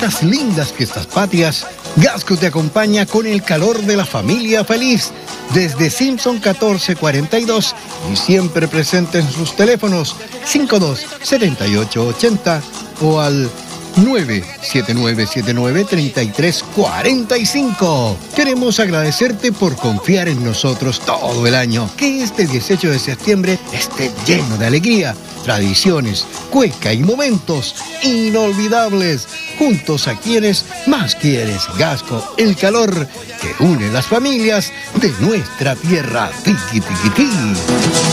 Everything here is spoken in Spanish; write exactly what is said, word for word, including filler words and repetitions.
estas lindas fiestas patrias, Gasco te acompaña con el calor de la familia feliz desde Simpson catorce cuarenta y dos y siempre presente en sus teléfonos cinco dos siete ocho ocho cero o al nueve siete nueve siete nueve tres tres cuatro cinco. Queremos agradecerte por confiar en nosotros todo el año. Que este dieciocho de septiembre esté lleno de alegría, tradiciones, cueca y momentos inolvidables juntos a quienes más quieres. Gasco, el calor que une las familias de nuestra tierra. Tiqui, tiqui, tiqui.